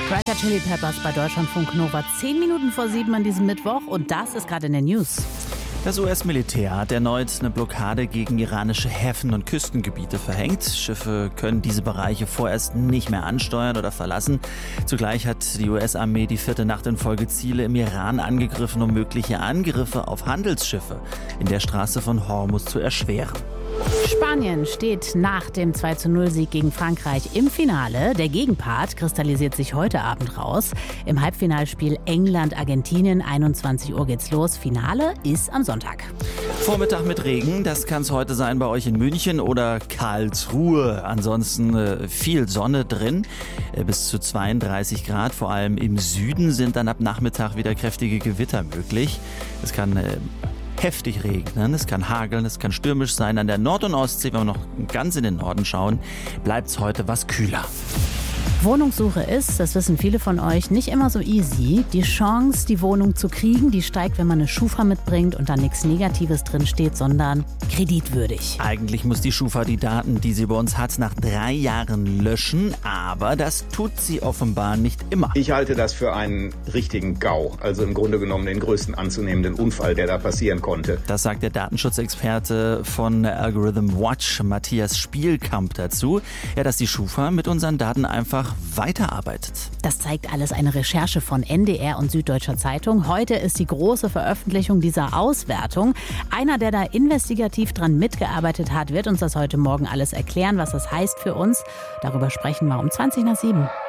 Red Hot Chili Peppers bei Deutschlandfunk Nova 10 Minuten vor 7 an diesem Mittwoch und das ist gerade in den News. Das US-Militär hat erneut eine Blockade gegen iranische Häfen und Küstengebiete verhängt. Schiffe können diese Bereiche vorerst nicht mehr ansteuern oder verlassen. Zugleich hat die US-Armee die 4. Nacht in Folge Ziele im Iran angegriffen, um mögliche Angriffe auf Handelsschiffe in der Straße von Hormuz zu erschweren. Spanien steht nach dem 2:0-Sieg gegen Frankreich im Finale. Der Gegenpart kristallisiert sich heute Abend raus. Im Halbfinalspiel England-Argentinien, 21 Uhr geht's los. Finale ist am Sonntag. Vormittag mit Regen, das kann es heute sein bei euch in München oder Karlsruhe. Ansonsten viel Sonne drin, bis zu 32 Grad. Vor allem im Süden sind dann ab Nachmittag wieder kräftige Gewitter möglich. Es kann heftig regnen, es kann hageln, es kann stürmisch sein. An der Nord- und Ostsee, wenn wir noch ganz in den Norden schauen, bleibt es heute was kühler. Wohnungssuche ist, das wissen viele von euch, nicht immer so easy. Die Chance, die Wohnung zu kriegen, die steigt, wenn man eine Schufa mitbringt und da nichts Negatives drin steht, sondern kreditwürdig. Eigentlich muss die Schufa die Daten, die sie bei uns hat, nach 3 Jahren löschen, aber das tut sie offenbar nicht immer. Ich halte das für einen richtigen GAU, also im Grunde genommen den größten anzunehmenden Unfall, der da passieren konnte. Das sagt der Datenschutzexperte von Algorithm Watch, Matthias Spielkamp, dazu, dass die Schufa mit unseren Daten einfach weiterarbeitet. Das zeigt alles eine Recherche von NDR und Süddeutscher Zeitung. Heute ist die große Veröffentlichung dieser Auswertung. Einer, der da investigativ dran mitgearbeitet hat, wird uns das heute Morgen alles erklären, was das heißt für uns. Darüber sprechen wir um 7:20.